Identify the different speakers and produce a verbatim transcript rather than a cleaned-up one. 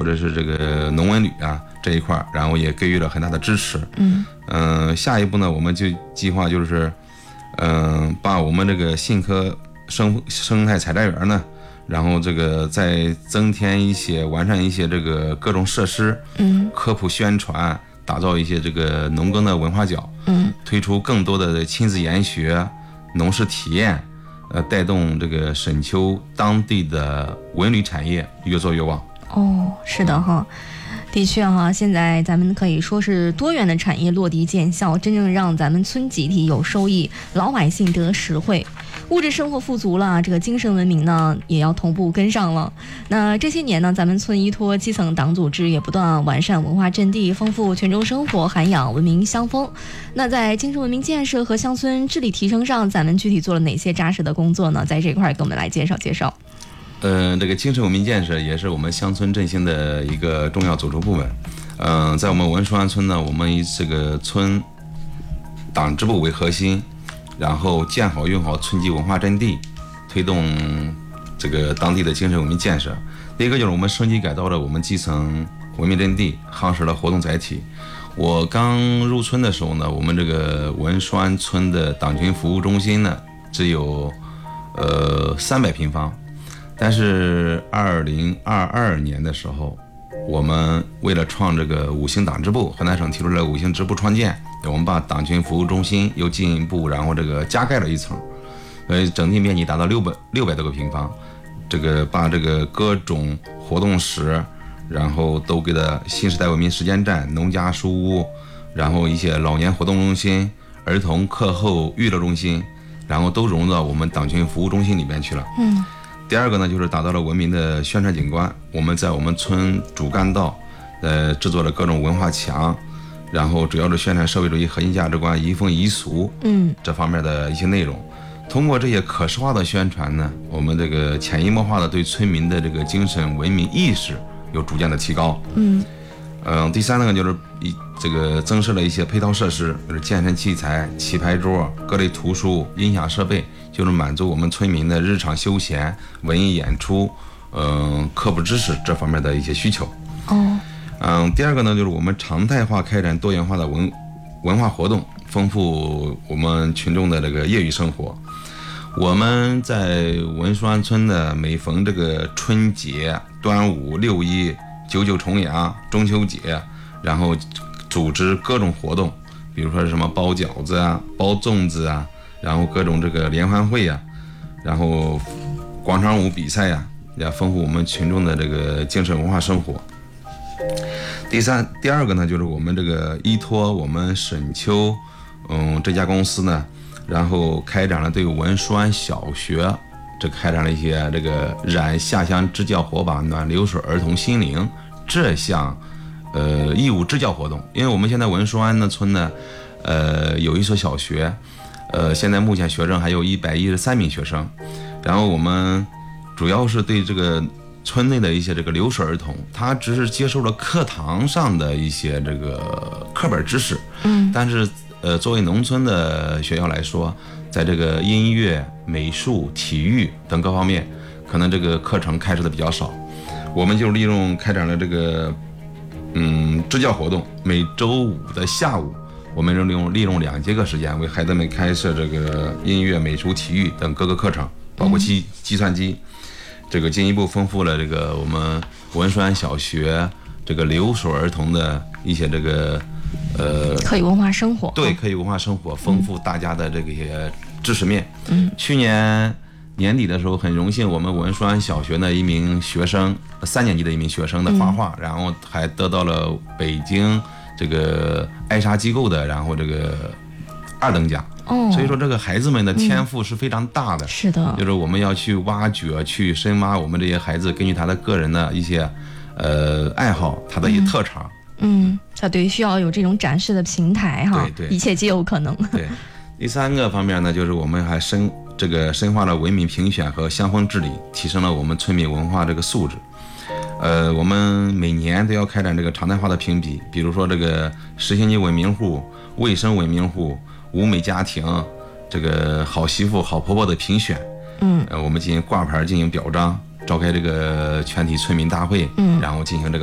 Speaker 1: 或者是这个农文旅啊这一块，然后也给予了很大的支持。嗯嗯、呃，下一步呢，我们就计划就是，嗯、呃，把我们这个信科生生态采摘园呢，然后这个再增添一些、完善一些这个各种设施，嗯，科普宣传，打造一些这个农耕的文化角，嗯，推出更多的亲子研学、农事体验。呃，带动这个沈丘当地的文旅产业越做越旺。
Speaker 2: 哦，是的哈，的确哈，现在咱们可以说是多元的产业落地见效，真正让咱们村集体有收益，老百姓得实惠。物质生活富足了，这个精神文明呢也要同步跟上了。那这些年呢，咱们村依托基层党组织也不断完善文化阵地，丰富群众生活涵养，文明乡风。那在精神文明建设和乡村治理提升上，咱们具体做了哪些扎实的工作呢？在这块给我们来介绍介绍。
Speaker 1: 呃，这个精神文明建设也是我们乡村振兴的一个重要组成部分。嗯、呃，在我们文书安村呢，我们以这个村党支部为核心。然后建好用好村级文化阵地，推动这个当地的精神文明建设。第一个就是我们升级改造了我们基层文明阵地，夯实了活动载体。我刚入村的时候呢，我们这个文书安村的党群服务中心呢只有呃三百平方，但是二零二二年的时候，我们为了创这个五星党支部，河南省提出了五星支部创建。我们把党群服务中心又进一步，然后这个加盖了一层，呃，整体面积达到六百六百多个平方，这个把这个各种活动室，然后都给它新时代文明实践站、农家书屋，然后一些老年活动中心、儿童课后娱乐中心，然后都融入到我们党群服务中心里面去了。嗯。第二个呢，就是打造了文明的宣传景观，我们在我们村主干道，呃，制作了各种文化墙。然后主要是宣传社会主义核心价值观、移风易俗，嗯，这方面的一些内容。通过这些可视化的宣传呢，我们这个潜移默化的对村民的这个精神文明意识有逐渐的提高。嗯，嗯、呃，第三个就是一这个增设了一些配套设施，就是健身器材、棋牌桌、各类图书、音响设备，就是满足我们村民的日常休闲、文艺演出、嗯、呃，科普知识这方面的一些需求。哦。嗯，第二个呢，就是我们常态化开展多元化的文文化活动，丰富我们群众的这个业余生活。我们在文书安村的每逢这个春节、端午、六一、九九重阳、中秋节，然后组织各种活动，比如说什么包饺子啊、包粽子啊，然后各种这个联欢会啊，然后广场舞比赛呀、啊，也丰富我们群众的这个精神文化生活。第三、第二个呢，就是我们这个依托我们沈丘，嗯，这家公司呢，然后开展了对文书安小学，这开展了一些这个燃下乡支教火把、暖流水儿童心灵这项呃义务支教活动。因为我们现在文书安的村呢，呃，有一所小学，呃，现在目前学生还有一百一十三名学生，然后我们主要是对这个。村内的一些这个留守儿童，他只是接受了课堂上的一些这个课本知识，嗯，但是呃，作为农村的学校来说，在这个音乐、美术、体育等各方面，可能这个课程开设的比较少。我们就利用开展了这个嗯支教活动，每周五的下午，我们利用利用两节课时间为孩子们开设这个音乐、美术、体育等各个课程，包括计计算机。这个进一步丰富了这个我们文书安小学这个留守儿童的一些这个呃
Speaker 2: 可以文化生活，
Speaker 1: 对，可以文化生活，丰富大家的这个知识面。嗯，去年年底的时候，很荣幸我们文书安小学的一名学生，三年级的一名学生的发画，嗯、然后还得到了北京这个爱莎机构的，然后这个二等奖。哦，所以说这个孩子们的天赋是非常大的，嗯、
Speaker 2: 是的，
Speaker 1: 就是我们要去挖掘、去深挖我们这些孩子根据他的个人的一些呃爱好，他的一些特长。
Speaker 2: 嗯，他对需要有这种展示的平台哈，
Speaker 1: 对对，
Speaker 2: 一切皆有可能。
Speaker 1: 对，第三个方面呢，就是我们还深这个深化了文明评选和乡风治理，提升了我们村民文化这个素质。呃，我们每年都要开展这个常态化的评比，比如说这个十星级文明户、卫生文明户、五美家庭、这个好媳妇、好婆婆的评选。嗯，呃，我们进行挂牌，进行表彰，召开这个全体村民大会，嗯，然后进行这个。